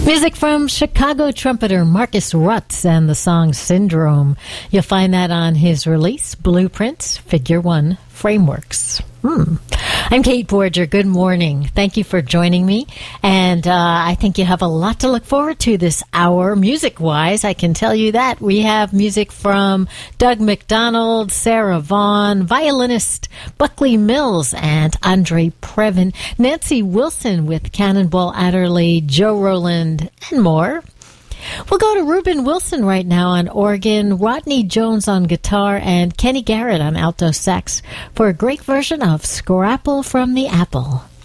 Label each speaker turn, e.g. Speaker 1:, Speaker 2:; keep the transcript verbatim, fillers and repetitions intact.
Speaker 1: Music from Chicago trumpeter Marcus Rutz and the song Syndrome. You'll find that on his release, Blueprints, Figure One Frameworks. Hmm. I'm Kate Borger. Good morning. Thank you for joining me. And uh, I think you have a lot to look forward to this hour, music-wise. I can tell you that. We have music from Doug McDonald, Sarah Vaughan, violinist Buckley Mills, and Andre Previn, Nancy Wilson with Cannonball Adderley, Joe Roland, and more. We'll go to Reuben Wilson right now on organ, Rodney Jones on guitar, and Kenny Garrett on alto sax for a great version of Scrapple from the Apple.